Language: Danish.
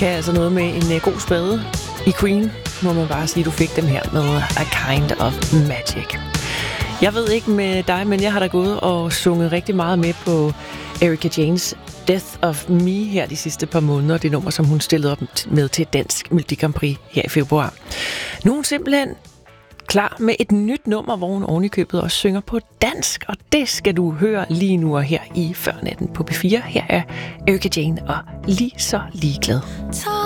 kan altså noget med en god spade i Queen, må man bare sige, du fik dem her med A Kind of Magic. Jeg ved ikke med dig, men jeg har da gået og sunget rigtig meget med på Erika Janes Death of Me her de sidste par måneder. Det nummer, som hun stillede op med til Dansk Melodi Grand Prix her i februar. Nu er hun simpelthen klar med et nyt nummer, hvor hun ovenikøbet også synger på dansk, og det skal du høre lige nu og her i Førnatten på P4. Her er Erika Jane og Lige så ligeglad.